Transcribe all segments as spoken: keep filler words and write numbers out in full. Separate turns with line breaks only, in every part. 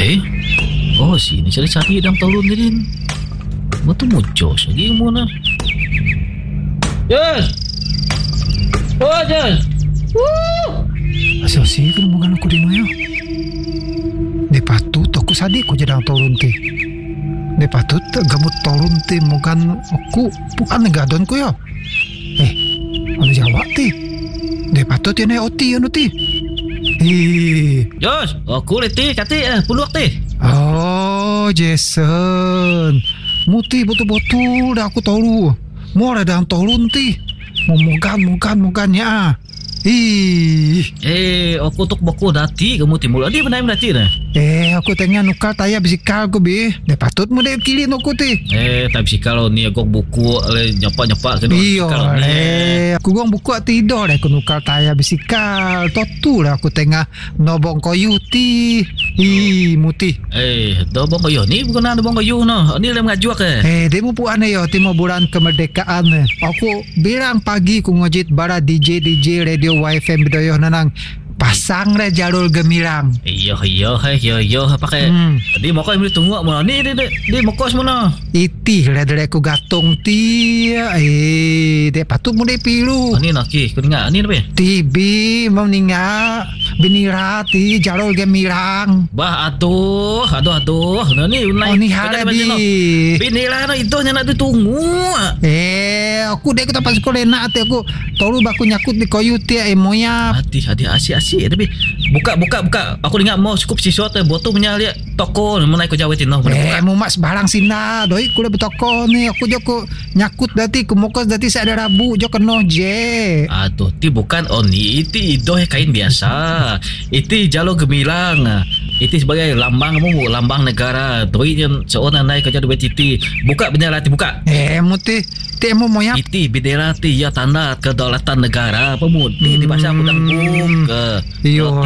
Eh, oh sini cari-cari dalam tolong ni din. Betul muncul lagi mu na. Yes. Oh yes. Woo.
Asal-asal kan bukan aku di noyo. De patut aku sadik ko jadi tolong ti. De patut gamut tolong ti bukan aku bukan negadon ko yo. Eh, anu jawab ti. De patut ya ne oti anu ti. Eh,
Jos, aku leti kati eh puluh ti.
oh Jason. Muti betul-betul dah aku tahu. Mau ada dalam tolong ti. Mau mugan mugan mugannya ah. Ih.
Eh, aku tok boko dati kamu timul. Adi benar dati dah.
Eh, aku tengah nukar tayar bisikal aku be. Dia patut mu dia kilin aku ti.
Eh, tapi si kalau ni aku buku le nyapak-nyapak ke
Iya, eh, aku gong buku tidur dah aku nukar tayar bisikal. Totu lah aku tengah nobong koyu ti. Ih, muti.
Eh, dah bong kayu ni bukan ada bong kayu no. Ni le mengajuak ke.
Eh, dia mu puan yo timo bulan kemerdekaan. Aku bilang pagi ku ngojit bara D J D J radio Y F M Bedoyo nanang pasang le jalur gemilang.
Iya iya hai iya iya pakai.
Hmm.
Di mau kau boleh tunggu mana ni di di mau kau semua.
Itih le dari aku gatung ti. Eh, dia patut mu dia pilu.
Ni nak ki, kau dengar ni apa?
Tibi mau ninga binirati jalur gemilang.
Bah aduh, aduh aduh. Nah ni
Oh ni harabi.
Binilah no itu hanya nak ditunggu.
Eh, aku dek aku tak pas sekolah enak hati aku. Tolu baku nyakut di koyu ti eh moya.
Hati hati asyik-asyik tapi buka buka buka. Aku ingat mau cukup sesuatu botol punya lihat toko mana aku jawab tino.
Eh, mu mak sebarang sina. Doi ku le betoko ni. Aku jo ku nyakut dati ku mokos dati sa ada rabu jo keno je.
Aduh, ti bukan oh ni itu idoh kain biasa. Itu jalur gemilang. Itu sebagai lambang kamu, lambang negara. Doi yang seorang naik kerja duit titi. Buka bendera ti buka.
Eh, muti ti mu moya.
Itu bendera ti ya tanda kedaulatan negara. Pemut ni di bahasa pedang buka.
Iyo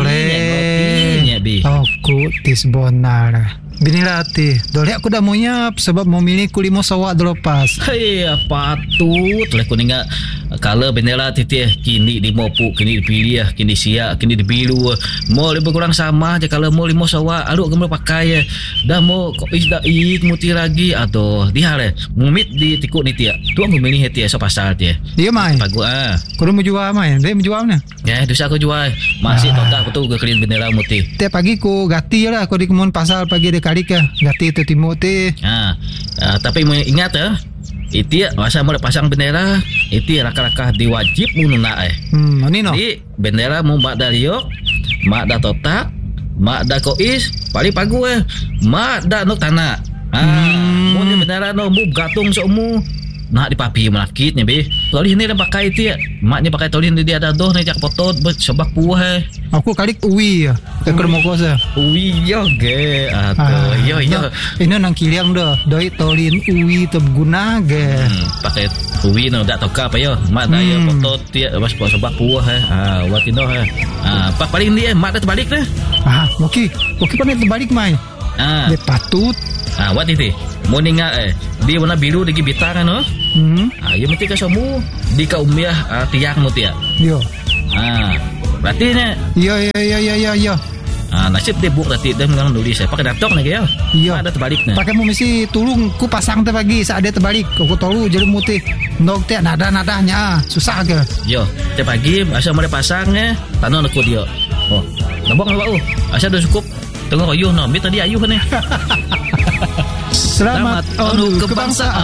Rotinya
le.
bi.
Aku tis bonar. Binilati. Dole aku dah moyap sebab mau milih ku limo sawak delepas.
Hei, patut lah kau ingat kalau bendera titi kini di mopu, kini dipilih, kini siap, kini dibilu. Mau lebih kurang sama aja kalau mau limo sawak, aluk kamu pakai. Dah mau kok isda ik muti lagi atau dia le. Mumit di tikuk ni tiak. Tu aku milih tiak so pasal tiak.
Dia mai.
Bagus ah.
Kau mau jual mai? Dia mau jual mana?
Ya, dosa aku jual. Masih
Ah.
total betul ke kelin bendera muti.
Tiap pagi ku gati lah aku di kemun pasal pagi dekat ke gati tu timur ti.
Ha, uh, tapi mu ingat eh, itu masa mau pasang bendera, itu rakah-rakah diwajib mu nak eh.
Hmm, ni no.
Jadi bendera mu mak dah liok, mak dah totak, mak dah kois, paling pagu eh. Mak dah nok tanah. Ha,
Hmm.
mu ni bendera no mu gatung sok mu. Nak dipapi melakitnya be. Tolih ni dah pakai ti. Mak ni pakai tolih ni dia ada doh ni jak potot sebab puah eh.
Aku kali uwi ya. Ke kermo kosa.
Uwi yo ge. Aduh, yo yo.
Ini nang kiliang dah. Doi tolin uwi terguna ge.
Hmm, pakai uwi no dak toka apa yo. Mak dah ya
Hmm.
potot dia bas sebab puah eh. Ah, watino eh. Ah, pak paling dia mak dah terbalik dah.
Ah, okey. Okey pandai terbalik mai.
Ah,
Dia patut.
ah wat itu. Mau ningat eh. Dia warna biru di bintang kan no.
Hmm.
Ah, ya mesti ka semua di ka umiah ah, tiang mu tiak.
Yo.
Ah, berarti ne.
Yo yo yo yo yo yo.
Ah, nasib dia buk tadi dia mengang nulis saya pakai datok lagi ya.
Iya.
Ada terbalik ne.
Pakai mu mesti tulung ku pasang tu pagi saat dia terbalik. Aku tolu jadi mutih. Nok tiak nada-nadanya susah ke.
Yo, tiap pagi asal mau pasang eh, tanah aku dia. Oh, nabok nabok oh. Asal dah cukup. Tengok ayuh no, mi tadi ayuh ni.
Selamat,
Selamat
Anu
Anu
Kebangsaan.